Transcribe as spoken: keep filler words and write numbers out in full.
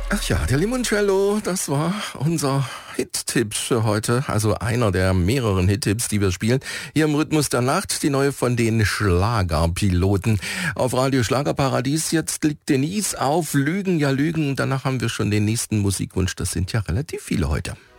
Ach ja, der Limoncello, das war unser Hit-Tipp für heute. Also einer der mehreren Hit-Tipps, die wir spielen. Hier im Rhythmus der Nacht, die neue von den Schlagerpiloten. Auf Radio Schlagerparadies, jetzt liegt Denise auf Lügen, ja Lügen. Danach haben wir schon den nächsten Musikwunsch. Das sind ja relativ viele heute.